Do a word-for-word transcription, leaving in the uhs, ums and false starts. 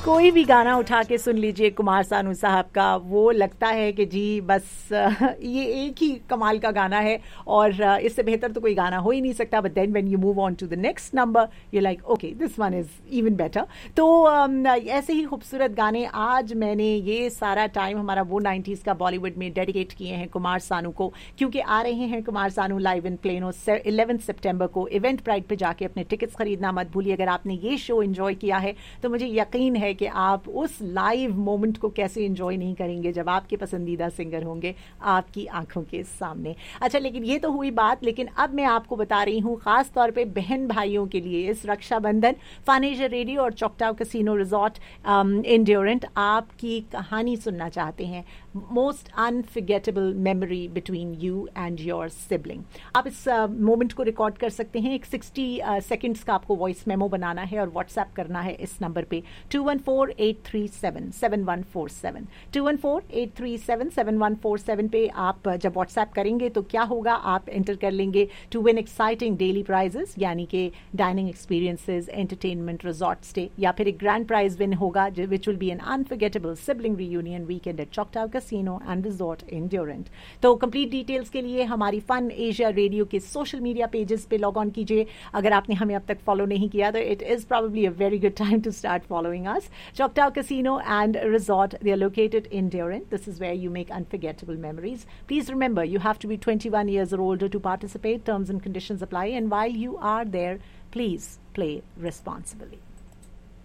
कोई भी गाना उठा के सुन लीजिए कुमार सानू साहब का, वो लगता है कि जी बस ये एक ही कमाल का गाना है और इससे बेहतर तो कोई गाना हो ही नहीं सकता. But then when you move on to the next number you like okay this one is even better. तो um, ऐसे ही खूबसूरत गाने आज मैंने ये सारा टाइम हमारा वो नाइन्टीज़ का बॉलीवुड में डेडिकेट किए हैं कुमार सानू को, क्योंकि आ रहे हैं Kumar Sanu live in plano eleventh सितंबर को. इवेंट प्राइड पे जाके अपने टिकट्स खरीदना मत भूलिए. अगर आपने ये शो एंजॉय किया है तो मुझे यकीन है कि आप उस लाइव मोमेंट को कैसे एंजॉय नहीं करेंगे जब आपके पसंदीदा सिंगर होंगे आपकी आंखों के सामने. अच्छा, लेकिन ये तो हुई बात, लेकिन अब मैं आपको बता रही हूँ खास तौर पे बहन भाइयों के लिए इस रक्षाबंधन फन एशिया रेडियो और चॉकटाऊ कैसीनो रिजॉर्ट इन ड्यूरेंट आपकी कहानी सुनना चाहते हैं. Most unforgettable memory between you and your sibling. आप इस मोमेंट uh, को रिकॉर्ड कर सकते हैं. एक सिक्सटी सेकेंड्स uh, का आपको वॉइस मेमो बनाना है और व्हाट्सएप करना है इस नंबर पे to one four eight three seven seven one four seven to one four eight three seven seven one four seven पे आप जब व्हाट्सएप करेंगे तो क्या होगा, आप एंटर कर लेंगे to win exciting daily prices, यानी कि dining experiences, entertainment, resort stay, या फिर एक ग्रैंड प्राइज विन होगा which will be N unforgettable sibling reunion weekend at चॉकटाऊ casino and resort in Durand. तो कंप्लीट डिटेल्स के लिए हमारी फन एशिया रेडियो के सोशल मीडिया पेजेस पे लॉग ऑन कीजिए. अगर आपने हमें अब तक फॉलो नहीं किया तो it is probably a very good time to start following us. Choctaw Casino and Resort, they are located in Durant. This is where you make unforgettable memories. Please remember, you have to be twenty-one years or older to participate. Terms and conditions apply. And while you are there, please play responsibly.